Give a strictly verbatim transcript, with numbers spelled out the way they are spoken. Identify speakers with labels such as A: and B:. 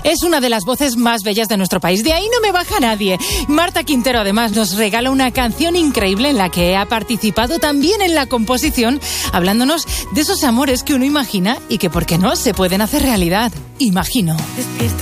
A: Es una de las voces más bellas de nuestro país. De ahí no me baja nadie. Marta Quintero, además, nos regala una canción increíble en la que ha participado también en la composición, hablándonos de esos amores que uno imagina y que, ¿por qué no?, se pueden hacer realidad. Imagino. Despierta.